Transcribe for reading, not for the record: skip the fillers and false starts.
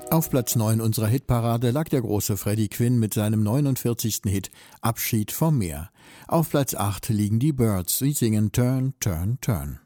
Auf Platz 9 unserer Hitparade lag der große Freddie Quinn mit seinem 49. Hit »Abschied vom Meer«. Auf Platz 8 liegen die Byrds, sie singen »Turn, Turn, Turn«.